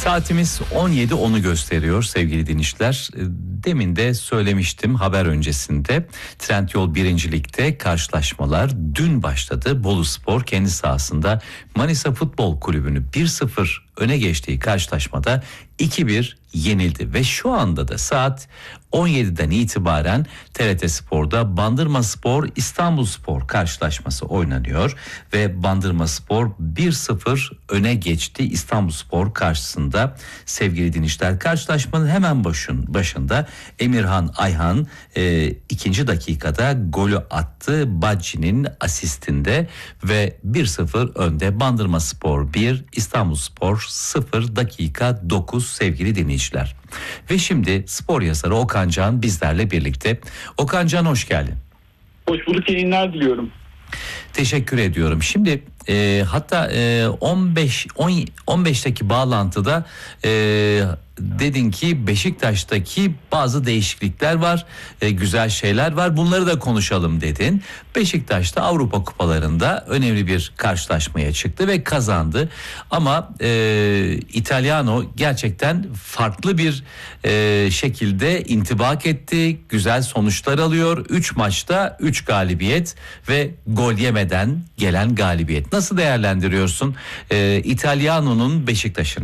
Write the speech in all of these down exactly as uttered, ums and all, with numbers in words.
Saatimiz on yedi onu gösteriyor sevgili dinleyiciler. Demin de söylemiştim haber öncesinde. Trendyol birincilikte karşılaşmalar dün başladı. Boluspor kendi sahasında Manisa Futbol Kulübü'nü bir sıfır öne geçtiği karşılaşmada iki bir yenildi. Ve şu anda da saat on yediden itibaren T R T Spor'da Bandırmaspor İstanbulspor karşılaşması oynanıyor. Ve Bandırmaspor bir sıfır öne geçti İstanbulspor karşısında sevgili dinleyiciler. Karşılaşmanın hemen başın, başında Emirhan Ayhan e, ikinci dakikada golü attı Bacci'nin asistinde ve bir sıfır önde. Bandırmaspor bir, İstanbulspor sıfır, dakika dokuz sevgili dinleyiciler. Ve şimdi spor yazarı Okan Can bizlerle birlikte. Okan Can, hoş geldin. Hoş bulduk, yayınlar diliyorum. Teşekkür ediyorum. Şimdi e, hatta e, on beş on beşteki bağlantıda e, dedin ki Beşiktaş'taki bazı değişiklikler var, e, güzel şeyler var, bunları da konuşalım dedin. Beşiktaş'ta Avrupa Kupalarında önemli bir karşılaşmaya çıktı ve kazandı. Ama e, İtalyano gerçekten farklı bir e, şekilde intibak etti, güzel sonuçlar alıyor. üç maçta üç galibiyet ve gol yemeden gelen galibiyet. Nasıl değerlendiriyorsun e, İtalyano'nun Beşiktaş'ını?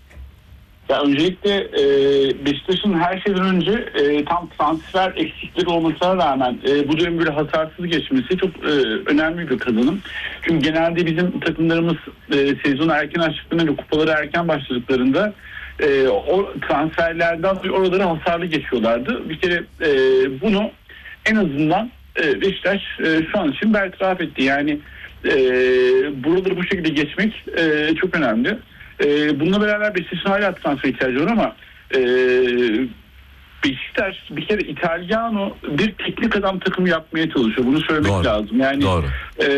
Ya öncelikle e, Beşiktaş'ın her şeyden önce e, tam transfer eksikleri olmasına rağmen e, bu dönem böyle hasarsız geçmesi çok e, önemli bir kazanım. Çünkü genelde bizim takımlarımız e, sezonu erken açtıklarında ve kupaları erken başladıklarında e, o transferlerden oraları hasarlı geçiyorlardı. Bir kere e, bunu en azından e, Beşiktaş e, şu an için bertaraf etti. Yani e, buraları bu şekilde geçmek e, çok önemli. Ee, bununla beraber Beşiktaş'ın hala transfer ihtiyacı var ama e, Beşiktaş bir kere İtalyano bir teknik adam takımı yapmaya çalışıyor. Bunu söylemek Doğru. lazım. Yani Doğru. E,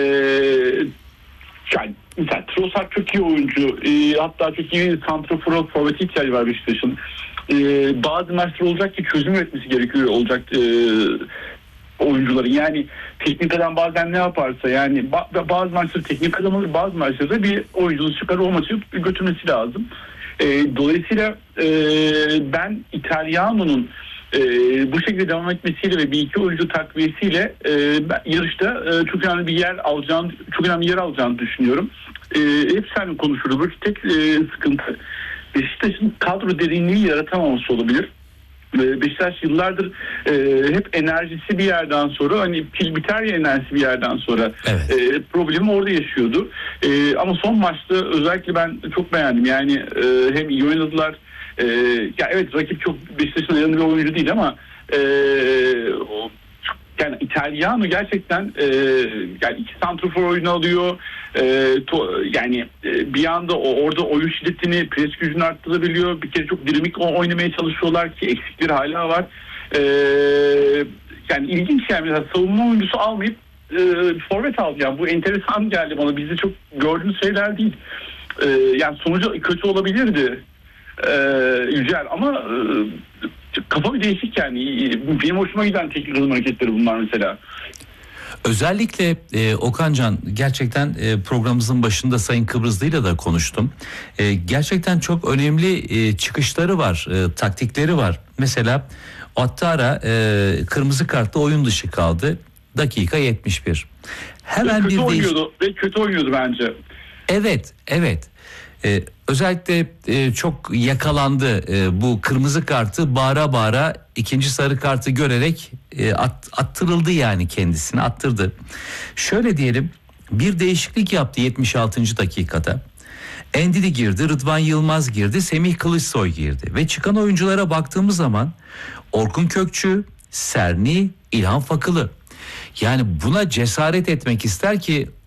yani mesela Trossard çok iyi oyuncu. E, hatta çok iyi bir santrafor forveti ihtiyacı var Beşiktaş'ın. E, bazı maçlar olacak ki çözüm üretmesi gerekiyor olacak e, oyuncuların. Yani teknik adam bazen ne yaparsa, yani bazı maçları teknik adam alır, bazı maçlarda bir oyuncunun çıkar o maçı götürmesi lazım. E, dolayısıyla e, ben İtalyano'nun e, bu şekilde devam etmesiyle ve bir iki oyuncu takviyesiyle e, yarışta e, çok önemli bir yer alacağını, çok önemli bir yer alacağını düşünüyorum. E, hep seninle konuşuruz. Bu tek e, sıkıntı Beşiktaş'ın kadro derinliği yaratamaması olabilir. Beşiktaş yıllardır e, hep enerjisi bir yerden sonra, hani pil biter ya enerjisi bir yerden sonra, evet. e, problemi orada yaşıyordu. E, ama son maçta özellikle ben çok beğendim. Yani e, hem iyi oynadılar. E, ya evet, rakip çok Beşiktaş'ın yanında bir oyuncu değil ama e, o, yani İtalyano gerçekten e, yani iki santrafor oyunu alıyor. E, to, yani e, bir anda o, orada oyun şiddetini, pres gücünü arttırabiliyor. Bir kere çok dinamik oynamaya çalışıyorlar ki eksikleri hala var. E, yani ilginç yani, mesela savunma oyuncusu almayıp e, forvet aldı. Yani bu enteresan geldi bana. Bizde çok gördüğümüz şeyler değil. E, yani sonucu kötü olabilirdi. E, Yücel ama e, kafa bir değişik yani. Benim hoşuma giden teknik adım hareketleri bunlar mesela. Özellikle e, Okan Can, gerçekten e, programımızın başında Sayın Kıbrıslı'yla da konuştum. E, gerçekten çok önemli e, çıkışları var, e, taktikleri var. Mesela Ouattara e, kırmızı kartla oyun dışı kaldı. Dakika yetmiş bir. Hemen ve kötü bir oynuyordu değiş... ve kötü oynuyordu bence. Evet, evet. Ee, özellikle e, çok yakalandı, e, bu kırmızı kartı bağıra bağıra ikinci sarı kartı görerek e, at, attırıldı, yani kendisini attırdı. Şöyle diyelim, bir değişiklik yaptı yetmiş altıncı dakikada. Endidi girdi, Rıdvan Yılmaz girdi, Semih Kılıçsoy girdi ve çıkan oyunculara baktığımız zaman Orkun Kökçü, Serni, İlhan Fakılı. Yani buna cesaret etmek ister ki